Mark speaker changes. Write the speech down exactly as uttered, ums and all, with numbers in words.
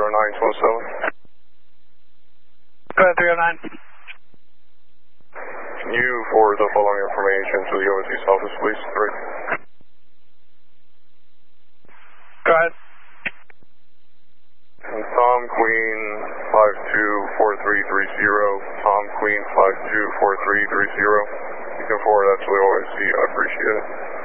Speaker 1: oh nine two oh seven.
Speaker 2: Go ahead, three oh nine.
Speaker 1: Can you forward the following information to the overseas office, please? Three.
Speaker 2: Go ahead.
Speaker 1: Tom Queen five two four three three zero. Tom Queen five two four three three zero. You can forward that to the O S C. I appreciate it.